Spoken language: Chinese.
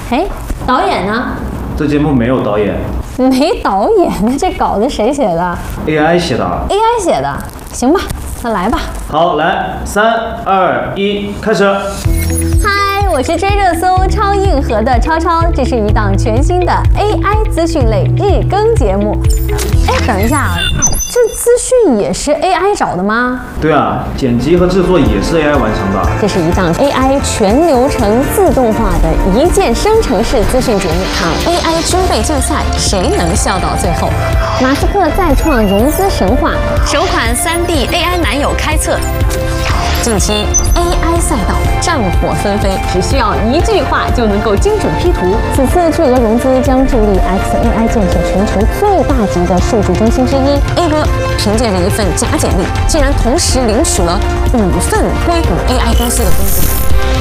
哎，导演呢？ 这节目没有导演没导演，那这稿子谁写的 ，AI 写的。 ？AI 写的，行吧，那来吧。 好，来，3、2、1，开始。 嗨，我是追热搜超硬核的超超，这是一档全新的 AI 资讯类日更节目。哎，等一下，这资讯也是 AI 找的吗？ 对啊，剪辑和制作也是 AI 完成的。 这是一档 AI 全流程自动化的一键生成式资讯节目。AI 军备竞赛，谁能笑到最后？马斯克再创融资神话，首款3D AI 男友开测。近期 AI 赛道战火纷飞，只需要一句话就能够精准 P 图。此次巨额融资将助力 XAI 建设全球最大级的数据中心之一。A 哥凭借着一份假简历，竟然同时领取了5份硅谷 AI 公司的工作。